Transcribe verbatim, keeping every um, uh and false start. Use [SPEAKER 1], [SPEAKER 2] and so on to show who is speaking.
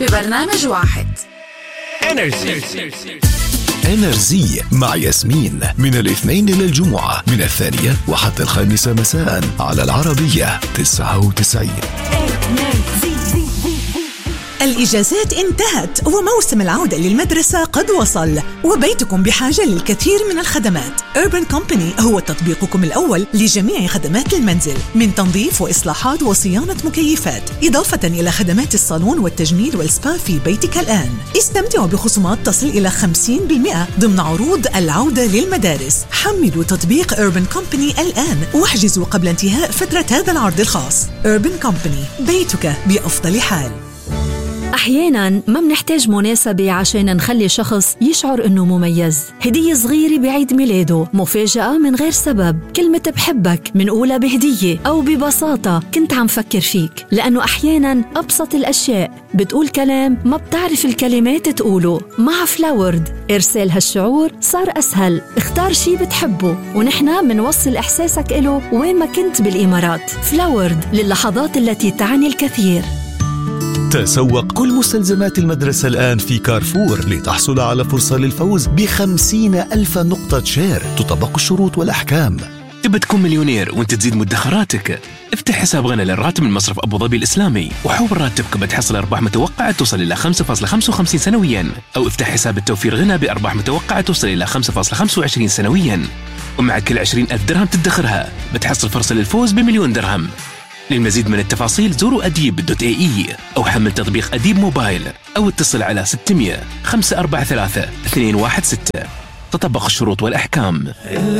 [SPEAKER 1] ببرنامج واحد.
[SPEAKER 2] إنرجي إنرجي مع ياسمين من الاثنين إلى الجمعة من الثانية وحتى الخامسة مساء على العربية تسعة وتسعين.
[SPEAKER 3] الإجازات انتهت وموسم العودة للمدرسة قد وصل، وبيتكم بحاجة للكثير من الخدمات. Urban Company هو تطبيقكم الأول لجميع خدمات المنزل، من تنظيف وإصلاحات وصيانة مكيفات، إضافة إلى خدمات الصالون والتجميل والسبا في بيتك الآن. استمتعوا بخصومات تصل إلى خمسين بالمئة ضمن عروض العودة للمدارس. حملوا تطبيق Urban Company الآن واحجزوا قبل انتهاء فترة هذا العرض الخاص. Urban Company، بيتك بأفضل حال.
[SPEAKER 4] أحياناً ما منحتاج مناسبة عشان نخلي شخص يشعر إنه مميز. هدية صغيرة بعيد ميلاده، مفاجأة من غير سبب، كلمة بحبك منقولة بهدية، أو ببساطة كنت عم فكر فيك. لأنه أحياناً أبسط الأشياء بتقول كلام ما بتعرف الكلمات تقوله. مع فلاورد إرسال هالشعور صار أسهل. اختار شي بتحبه ونحنا منوصل إحساسك إله وين ما كنت بالإمارات. فلاورد، للحظات التي تعني الكثير.
[SPEAKER 2] تسوق كل مستلزمات المدرسة الآن في كارفور لتحصل على فرصة للفوز بخمسين ألف نقطة شير. تطبق الشروط والأحكام.
[SPEAKER 5] تبى تكون مليونير وانت تزيد مدخراتك؟ افتح حساب غنى للراتب من مصرف أبو ظبي الإسلامي وحول راتبك بتحصل أرباح متوقعة توصل إلى خمسة فاصلة خمسة وخمسين سنويا، أو افتح حساب التوفير غنى بأرباح متوقعة توصل إلى خمسة فاصلة خمسة وعشرين سنويا، ومع كل عشرين ألف درهم تدخرها بتحصل فرصة للفوز بمليون درهم. للمزيد من التفاصيل زوروا أديب دوت اي اي أو حمل تطبيق أديب موبايل أو اتصل على ستمية خمسة أربعة ثلاثة اثنين واحد ستة. تطبق الشروط والأحكام.